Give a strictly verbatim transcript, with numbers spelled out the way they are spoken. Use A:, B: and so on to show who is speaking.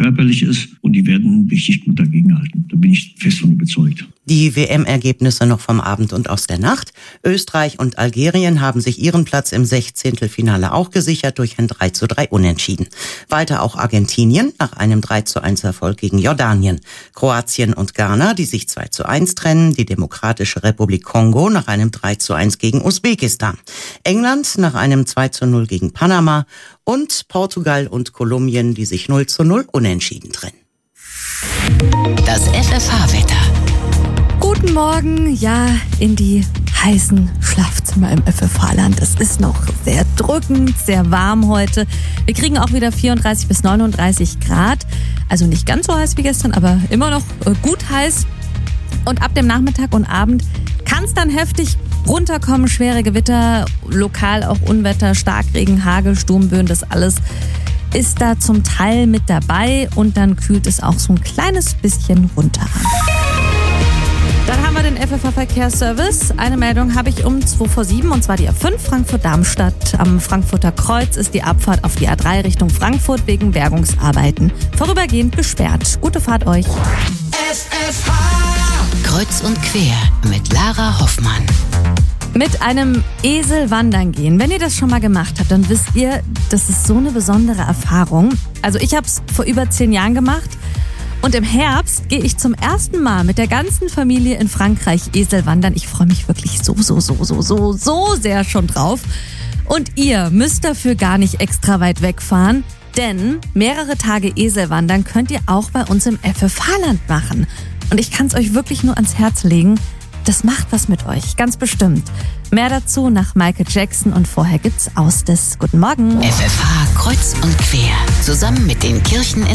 A: körperlich ist und die werden richtig gut dagegenhalten. Da bin ich fest von überzeugt.
B: Die W M-Ergebnisse noch vom Abend und aus der Nacht. Österreich und Algerien haben sich ihren Platz im Sechzehntelfinale auch gesichert durch ein drei zu drei Unentschieden. Weiter auch Argentinien nach einem drei zu eins Erfolg gegen Jordanien. Kroatien und Ghana, die sich zwei zu eins trennen. Die Demokratische Republik Kongo nach einem drei zu eins gegen Usbekistan. England nach einem zwei zu null gegen Panama. Und Portugal und Kolumbien, die sich null zu null unentschieden trennen.
C: Das F F H-Wetter.
D: Guten Morgen, ja, in die heißen Schlafzimmer im F F H-Land. Es ist noch sehr drückend, sehr warm heute. Wir kriegen auch wieder vierunddreißig bis neununddreißig Grad. Also nicht ganz so heiß wie gestern, aber immer noch gut heiß. Und ab dem Nachmittag und Abend kann es dann heftig runterkommen. Schwere Gewitter, lokal auch Unwetter, Starkregen, Hagel, Sturmböen, das alles ist da zum Teil mit dabei. Und dann kühlt es auch so ein kleines bisschen runter. Dann haben wir den F F H-Verkehrsservice. Eine Meldung habe ich um zwei vor sieben, und zwar die A fünf Frankfurt-Darmstadt. Am Frankfurter Kreuz ist die Abfahrt auf die A drei Richtung Frankfurt wegen Bergungsarbeiten vorübergehend gesperrt. Gute Fahrt euch.
C: F F H Kreuz und quer mit Lara Hoffmann.
D: Mit einem Esel wandern gehen. Wenn ihr das schon mal gemacht habt, dann wisst ihr, das ist so eine besondere Erfahrung. Also ich habe es vor über zehn Jahren gemacht. Und im Herbst gehe ich zum ersten Mal mit der ganzen Familie in Frankreich Esel wandern. Ich freue mich wirklich so, so, so, so, so, so sehr schon drauf. Und ihr müsst dafür gar nicht extra weit wegfahren, denn mehrere Tage Esel wandern könnt ihr auch bei uns im F F H-Land machen. Und ich kann es euch wirklich nur ans Herz legen. Das macht was mit euch, ganz bestimmt. Mehr dazu nach Michael Jackson, und vorher gibt's Aus des Guten Morgen.
C: F F H Kreuz und quer, zusammen mit den Kirchen in